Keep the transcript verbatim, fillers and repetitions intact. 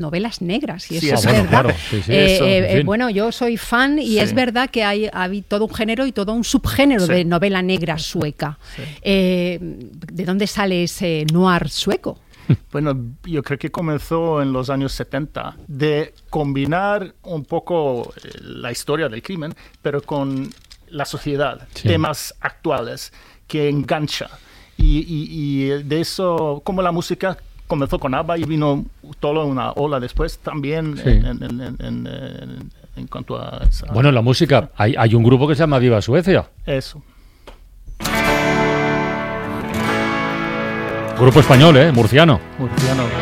novelas negras, y eso Sí, es ah, bueno, verdad. claro, sí, sí, Eh, eso, eh, en eh, fin. bueno, yo soy fan y Sí. es verdad que hay, hay todo un género y todo un subgénero Sí. de novela negra sueca. Sí. Eh, ¿De dónde sale ese noir sueco? Bueno, yo creo que comenzó en los años setenta, de combinar un poco eh, la historia del crimen, pero con la sociedad, Sí. temas actuales que engancha. Y, y, y de eso, como la música comenzó con ABBA y vino toda una ola después también Sí. en, en, en, en, en, en cuanto a esa, Bueno, la música, hay, hay un grupo que se llama Viva Suecia. eso. Grupo español, ¿eh? Murciano. Murciano.